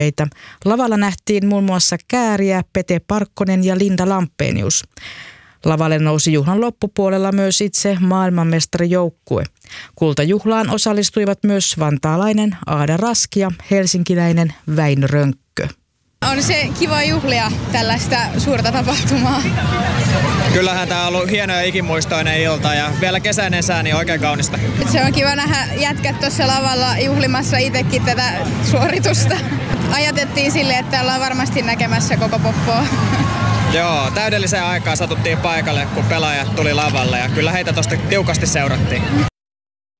Lavalla nähtiin muun muassa Kääriä, Pete Parkkonen ja Linda Lampenius. Lavalle nousi juhlan loppupuolella myös itse maailmanmestarijoukkue. Kultajuhlaan osallistuivat myös vantaalainen Aada Raski ja helsinkiläinen Väinö Rönkkö. On se kiva juhlia tällaista suurta tapahtumaa. Kyllähän tämä on ollut hieno ja ikimuistoinen ilta ja vielä kesäinen sää, niin oikein kaunista. Se on kiva nähdä jätkät tuossa lavalla juhlimassa itsekin tätä suoritusta. Ajatettiin sille, että ollaan varmasti näkemässä koko poppoa. Joo, täydelliseen aikaan satuttiin paikalle, kun pelaajat tuli lavalle ja kyllä heitä tosta tiukasti seurattiin.